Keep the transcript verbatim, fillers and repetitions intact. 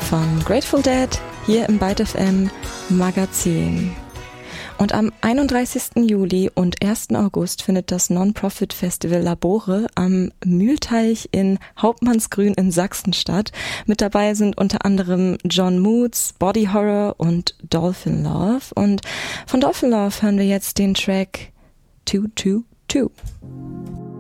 von Grateful Dead hier im Byte F M Magazin. Und am einunddreißigsten Juli und ersten August findet das Non-Profit-Festival Labore am Mühlteich in Hauptmannsgrün in Sachsen statt. Mit dabei sind unter anderem John Moods, Body Horror und Dolphin Love. Und von Dolphin Love hören wir jetzt den Track two two two.